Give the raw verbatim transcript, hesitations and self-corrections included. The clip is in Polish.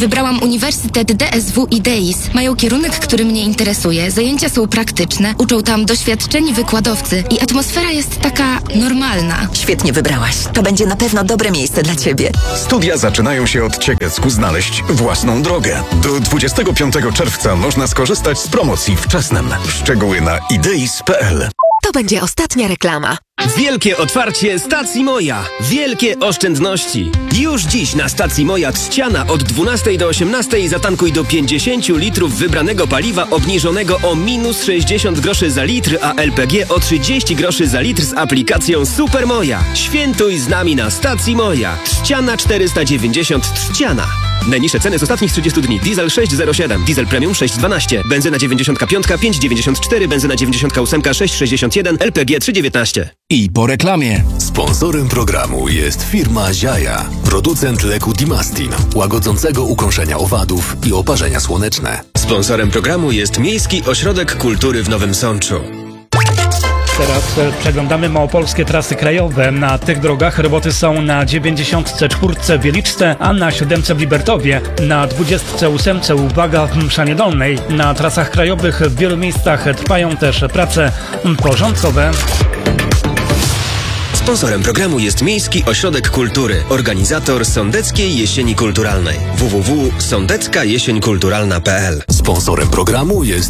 Wybrałam Uniwersytet D S W i D E I S. Mają kierunek, który mnie interesuje. Zajęcia są praktyczne, uczą tam doświadczeni wykładowcy i atmosfera jest taka normalna. Świetnie wybrałaś. To będzie na pewno dobre miejsce dla ciebie. Studia zaczynają się od Ciechecku. Znaleźć własną drogę. Do dwudziestego piątego czerwca można skorzystać z promocji wczesnym. Szczegóły na ideis kropka p l. To będzie ostatnia reklama. Wielkie otwarcie stacji Moja. Wielkie oszczędności. Już dziś na stacji Moja Trzciana od dwunastej do osiemnastej zatankuj do pięćdziesięciu litrów wybranego paliwa obniżonego o minus sześćdziesiąt groszy za litr, a L P G o trzydzieści groszy za litr z aplikacją Super Moja. Świętuj z nami na stacji Moja. Trzciana czterysta dziewięćdziesiąt Trzciana. Najniższe ceny z ostatnich trzydziestu dni. Diesel sześć zero siedem, diesel premium sześć dwanaście, benzyna dziewięćdziesiąt pięć pięć dziewięćdziesiąt cztery, benzyna dziewięćdziesiąt osiem sześć sześćdziesiąt jeden, L P G trzy dziewiętnaście. I po reklamie. Sponsorem programu jest firma Ziaja, producent leku Dimastin, łagodzącego ukąszenia owadów i oparzenia słoneczne. Sponsorem programu jest Miejski Ośrodek Kultury w Nowym Sączu. Teraz przeglądamy małopolskie trasy krajowe. Na tych drogach roboty są na dziewięćdziesiątce czwórce w Wieliczce, a na siódemce w Libertowie. Na dwudziestce ósemce uwaga w Mszanie Dolnej. Na trasach krajowych w wielu miejscach trwają też prace porządkowe. Sponsorem programu jest Miejski Ośrodek Kultury, organizator Sądeckiej Jesieni Kulturalnej. w w w kropka sądecka jesień kulturalna kropka p l. Sponsorem programu jest